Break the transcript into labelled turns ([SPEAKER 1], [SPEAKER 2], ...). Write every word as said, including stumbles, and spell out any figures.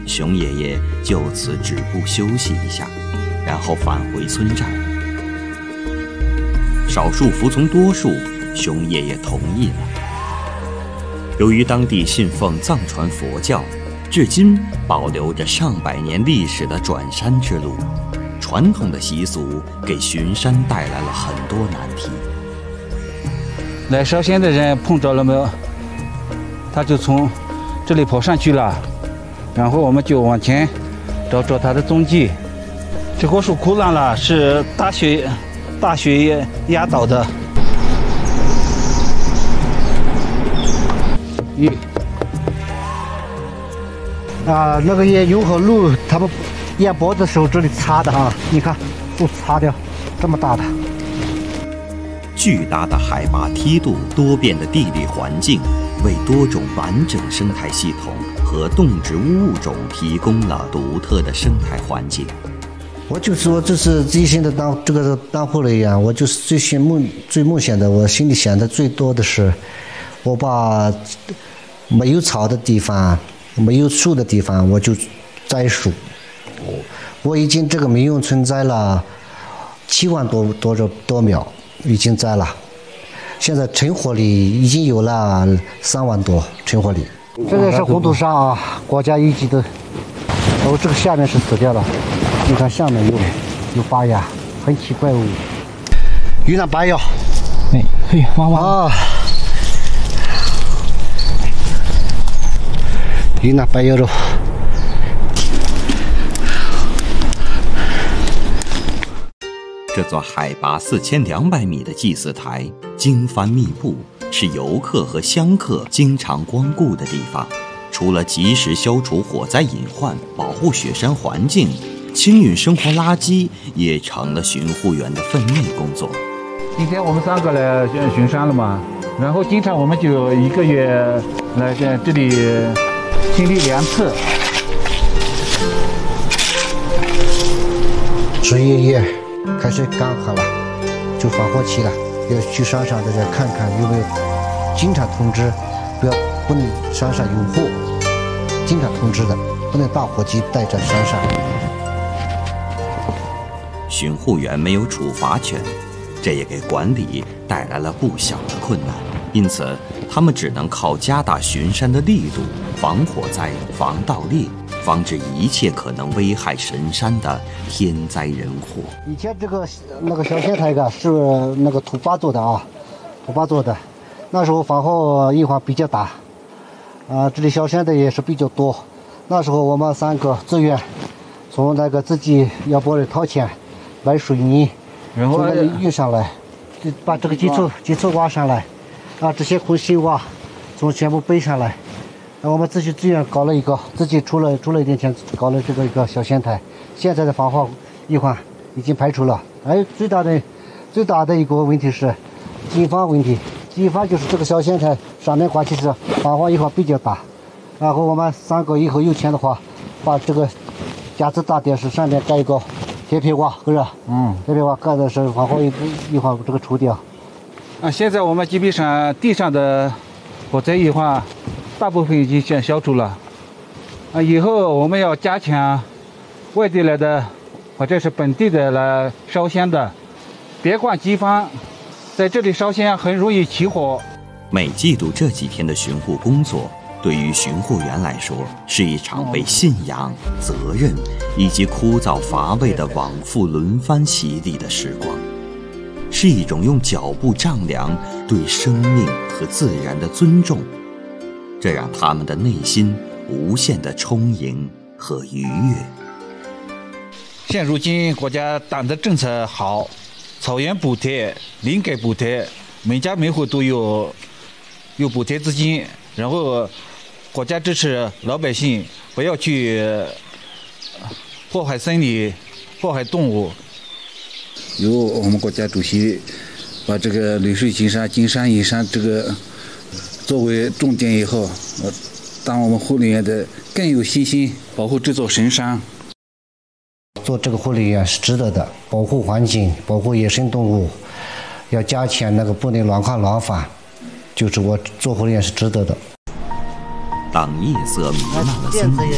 [SPEAKER 1] 熊爷爷就此止步休息一下，然后返回村寨。少数服从多数，熊爷爷同意了。由于当地信奉藏传佛教，至今保留着上百年历史的转山之路，传统的习俗给巡山带来了很多难题。
[SPEAKER 2] 来烧仙的人碰着了没有？他就从这里跑上去了，然后我们就往前找找他的踪迹。这棵树枯烂了，是大雪大雪压倒的。
[SPEAKER 3] 咦，啊，那个也有和路，他们压脖子的时候这里擦的啊，你看都擦掉，这么大的。
[SPEAKER 1] 巨大的海拔梯度、多变的地理环境，为多种完整生态系统和动植物物种提供了独特的生态环境。
[SPEAKER 3] 我就说这是自信的当这个当护人员，我就是最心梦最梦想的，我心里想的最多的是，我把没有草的地方、没有树的地方，我就栽树。我已经这个民用村栽了七万多多少多苗，已经栽了。现在成活率已经有了三万多成活率。这个是红土沙啊，国家一级的。然后这个下面是死掉了，你看下面有有发芽，很奇怪哦。云南白药，
[SPEAKER 2] 哎嘿，哇哇
[SPEAKER 3] 啊！云南白药肉。
[SPEAKER 1] 这座海拔四千两百米的祭祀台经幡密布，是游客和香客经常光顾的地方。除了及时消除火灾隐患、保护雪山环境，清运生活垃圾也成了巡护员的分内工作。
[SPEAKER 2] 今天我们三个来巡山了嘛，然后经常我们就一个月来在这里清理两次。
[SPEAKER 3] 十一月开始干旱了，就防火期了，要去山上大家看看有没有，经常通知，不要不能山上有火，经常通知的，不能大火机带在山上。
[SPEAKER 1] 巡护员没有处罚权，这也给管理带来了不小的困难，因此他们只能靠加大巡山的力度，防火灾、防盗猎，防止一切可能危害神山的天灾人祸。
[SPEAKER 3] 以前这个那个小仙台个是那个土巴做的啊，土巴做的，那时候防火隐患比较大，啊，这里小仙的也是比较多。那时候我们三个自愿从那个自己要不然掏钱买水泥，
[SPEAKER 2] 然后
[SPEAKER 3] 从那里运上来，就把这个基础基础挖上来，啊，这些空心挖从全部背上来。我们自己自愿搞了一个，自己出了出了一点钱，搞了这个一个小仙台。现在的防火隐患已经排除了。哎，最大的最大的一个问题是经费问题。经费就是这个小仙台上面挂起是防火隐患比较大。然后我们三个以后有钱的话，把这个架子大电视上面盖一个铁皮瓦，是吧？嗯，铁皮瓦盖的是防火隐患这个除掉。
[SPEAKER 2] 啊，现在我们基本上地上的火灾隐患大部分已经先消除了，啊，以后我们要加强外地来的或者是本地的来烧香的，别逛机房，在这里烧香很容易起火。
[SPEAKER 1] 每季度这几天的巡护工作，对于巡护员来说，是一场被信仰、责任以及枯燥乏味的往复轮番洗礼的时光，是一种用脚步丈量对生命和自然的尊重。这让他们的内心无限的充盈和愉悦。
[SPEAKER 2] 现如今国家党的政策好，草原补贴、林改补贴，每家每户都有有补贴资金，然后国家支持老百姓不要去破坏森林、破坏动物。
[SPEAKER 4] 由我们国家主席把这个绿水青山、金山银山这个作为重点以后，呃，当我们护理员的更有信心保护这座神山。
[SPEAKER 3] 做这个护理员是值得的，保护环境，保护野生动物，要加强那个不能乱看乱放，就是我做护理员是值得的。
[SPEAKER 1] 当夜色弥漫了森林，